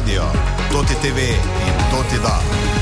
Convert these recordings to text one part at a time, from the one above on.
radio, Toti TV in Toti da.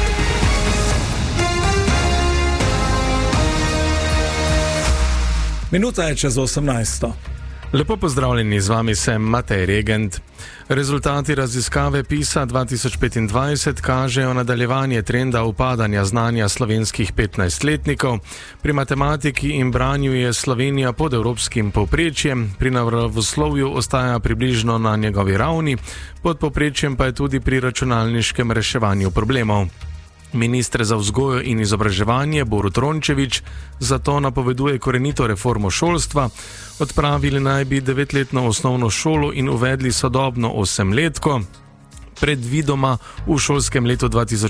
Minuta je čez 18. Lepo pozdravljeni, z vami sem Matej Regent. Rezultati raziskave PISA 2025 kažejo nadaljevanje trenda upadanja znanja slovenskih 15-letnikov. Pri matematiki in branju je Slovenija pod evropskim povprečjem, pri naravoslovju ostaja približno na njegovi ravni, pod povprečjem pa je tudi pri računalniškem reševanju problemov. Minister za vzgojo in izobraževanje Borut Rončević zato napoveduje korenito reformo šolstva. Odpravili naj bi 9-letno osnovno šolo in uvedli sodobno 8-letko. Predvidoma v šolskem letu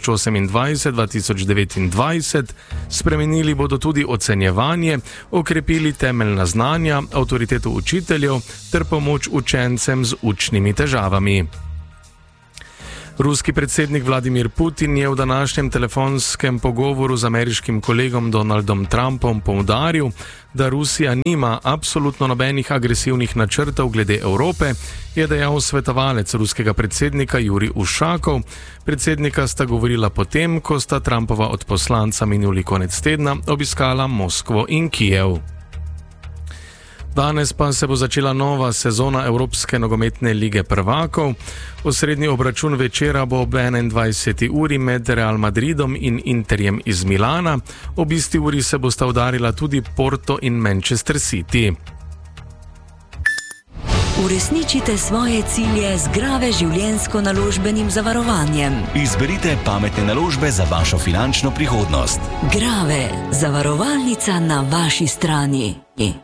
2028-2029. Spremenili bodo tudi ocenjevanje, okrepili temeljna znanja, avtoriteto učiteljev ter pomoč učencem z učnimi težavami. Ruski predsednik Vladimir Putin je v današnjem telefonskem pogovoru z ameriškim kolegom Donaldom Trumpom poudaril, da Rusija nima absolutno nobenih agresivnih načrtov glede Evrope, je dejal svetovalec ruskega predsednika Jurij Ušakov. Predsednika sta govorila potem, ko sta Trumpova odposlanca minuli konec tedna obiskala Moskvo in Kijev. Danes pa se bo začela nova sezona Evropske nogometne lige prvakov. Osrednji obračun večera bo ob 21. uri med Real Madridom in Interjem iz Milana. Ob isti uri se bosta udarila tudi Porto in Manchester City. Uresničite svoje cilje z Grave življenjsko-naložbenim zavarovanjem. Izberite pametne naložbe za vašo finančno prihodnost. Grave, zavarovalnica na vaši strani.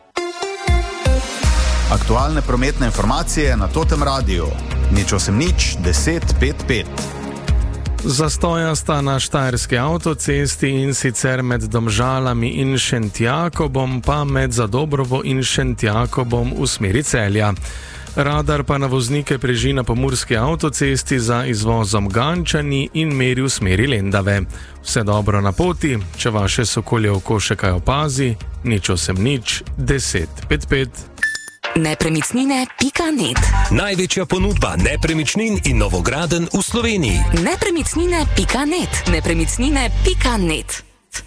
Aktualne prometne informacije na Totem radiju. 08-10-5-5. Zastoja sta na Štajerski avtocesti, in sicer med Domžalami in Šentjakobom, pa med Zadobrovo in Šentjakobom v smeri Celja. Radar pa na voznike preži na Pomurski avtocesti za izvozom Gančani in meri v smeri Lendave. Vse dobro na poti, če vaše sokolje oko še kaj opazi, 08-10-5-5. Nepremičnine.net. Največja ponudba nepremičnin in novogradenj v Sloveniji. Nepremičnine.net. Nepremičnine.net.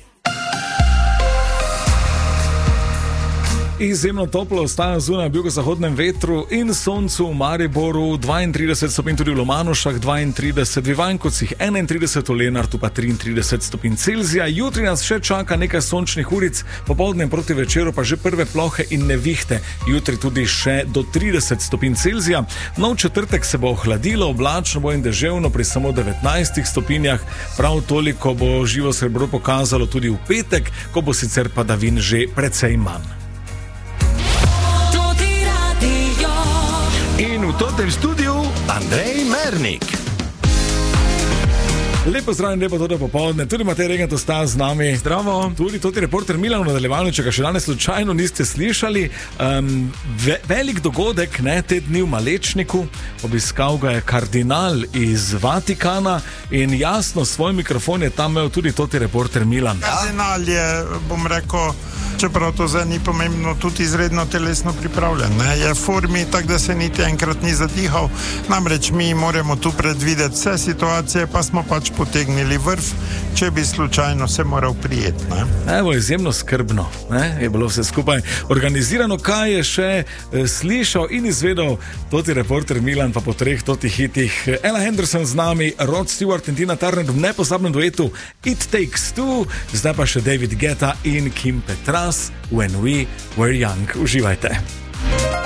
Izjemno toplo ostaja zunaj ob jugozahodnem vetru in soncu v Mariboru, 32 stopinj tudi v Lomanušah, 32 v Ivankovcih, 31 v Lenartu pa 33 stopinj Celzija. Jutri nas še čaka nekaj sončnih uric, popoldne proti večeru pa že prve plohe in nevihte. Jutri tudi še do 30 stopinj Celzija. No, v četrtek se bo ohladilo, oblačno bo in deževno pri samo 19 stopinjah. Prav toliko bo živo srebro pokazalo tudi v petek, ko bo sicer padavin že precej manj. In v Totem studiu Andrej Mernik. Lepo zdrav in lepo tudi popoldne. Tudi Matej Regent ostaja z nami. Zdravo. Tudi Toti reporter Milan v nadaljevanju, če ga še danes slučajno niste slišali. Velik dogodek, te dni v Malečniku. Obiskal ga je kardinal iz Vatikana in jasno svoj mikrofon je tam imel tudi Toti reporter Milan. Kardinal je, bom rekel, čeprav to zdaj ni pomembno, tudi izredno telesno pripravljen. Je v formi, tako da se niti enkrat ni zadihal. Namreč mi moramo tu predvideti vse situacije, pa smo pač potegnili vrv, če bi slučajno se moral prijeti. Evo, izjemno skrbno je bilo vse skupaj organizirano. Kaj je še slišal in izvedel Toti reporter Milan, pa po 3 Toti hitih. Ella Henderson z nami, Rod Stewart in Tina Turner v neposabnem duetu It Takes Two, zdaj pa še David Guetta in Kim Petras, When We Were Young. Uživajte.